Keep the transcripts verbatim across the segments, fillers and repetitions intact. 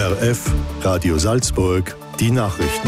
O R F, Radio Salzburg, die Nachrichten.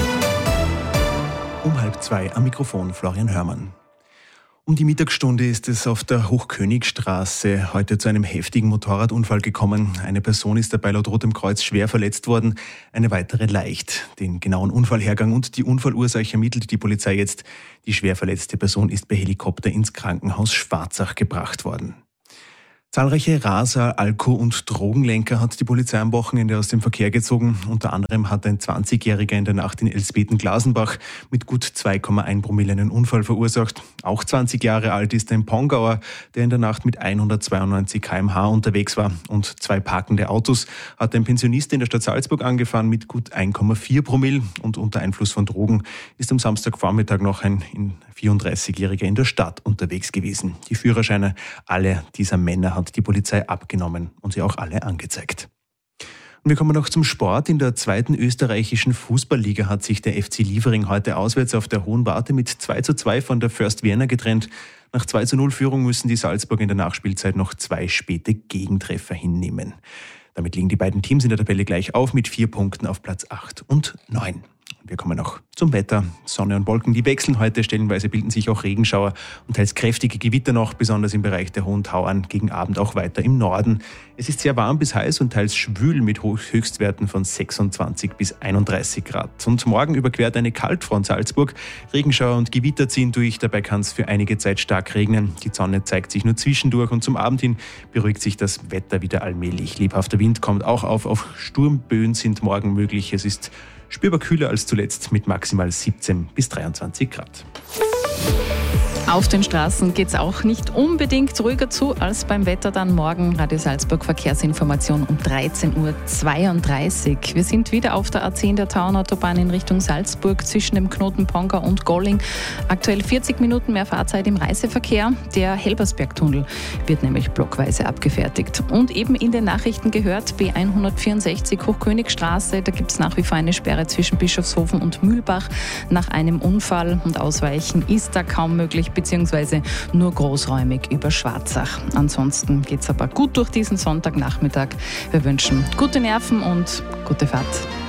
Um halb zwei am Mikrofon Florian Hörmann. Um die Mittagsstunde ist es auf der Hochkönigstraße heute zu einem heftigen Motorradunfall gekommen. Eine Person ist dabei laut Rotem Kreuz schwer verletzt worden, eine weitere leicht. Den genauen Unfallhergang und die Unfallursache ermittelt die Polizei jetzt. Die schwer verletzte Person ist per Helikopter ins Krankenhaus Schwarzach gebracht worden. Zahlreiche Raser, Alko- und Drogenlenker hat die Polizei am Wochenende aus dem Verkehr gezogen. Unter anderem hat ein zwanzigjähriger in der Nacht in Elsbeten-Glasenbach mit gut zwei Komma eins Promille einen Unfall verursacht. Auch zwanzig Jahre alt ist ein Pongauer, der in der Nacht mit hundertzweiundneunzig Kilometer pro Stunde unterwegs war. Und zwei parkende Autos hat ein Pensionist in der Stadt Salzburg angefahren mit gut eins Komma vier Promille. Und unter Einfluss von Drogen ist am Samstagvormittag noch ein vierunddreißigjähriger in der Stadt unterwegs gewesen. Die Führerscheine aller dieser Männer hat die Polizei abgenommen und sie auch alle angezeigt. Und wir kommen noch zum Sport. In der zweiten österreichischen Fußballliga hat sich der F C Liefering heute auswärts auf der Hohen Warte mit zwei zu zwei von der First Vienna getrennt. Nach zwei zu null Führung müssen die Salzburger in der Nachspielzeit noch zwei späte Gegentreffer hinnehmen. Damit liegen die beiden Teams in der Tabelle gleich auf mit vier Punkten auf Platz acht und neun. Wir kommen noch zum Wetter. Sonne und Wolken, die wechseln heute. Stellenweise bilden sich auch Regenschauer und teils kräftige Gewitter noch, besonders im Bereich der Hohen Tauern, gegen Abend auch weiter im Norden. Es ist sehr warm bis heiß und teils schwül mit Höchstwerten von sechsundzwanzig bis einunddreißig Grad. Und morgen überquert eine Kaltfront Salzburg. Regenschauer und Gewitter ziehen durch. Dabei kann es für einige Zeit stark regnen. Die Sonne zeigt sich nur zwischendurch und zum Abend hin beruhigt sich das Wetter wieder allmählich. Lebhafter Wind kommt auch auf. Auch Sturmböen sind morgen möglich. Es ist spürbar kühler als zuletzt mit maximal siebzehn bis dreiundzwanzig Grad. Auf den Straßen geht es auch nicht unbedingt ruhiger zu als beim Wetter dann morgen. Radio Salzburg Verkehrsinformation um dreizehn Uhr zweiunddreißig. Wir sind wieder auf der A zehn der Tauernautobahn in Richtung Salzburg zwischen dem Knoten Pongau und Golling. Aktuell vierzig Minuten mehr Fahrzeit im Reiseverkehr. Der Helbersbergtunnel wird nämlich blockweise abgefertigt. Und eben in den Nachrichten gehört, B hundertvierundsechzig Hochkönigstraße. Da gibt es nach wie vor eine Sperre zwischen Bischofshofen und Mühlbach nach einem Unfall. Und Ausweichen ist da kaum möglich, beziehungsweise nur großräumig über Schwarzach. Ansonsten geht es aber gut durch diesen Sonntagnachmittag. Wir wünschen gute Nerven und gute Fahrt.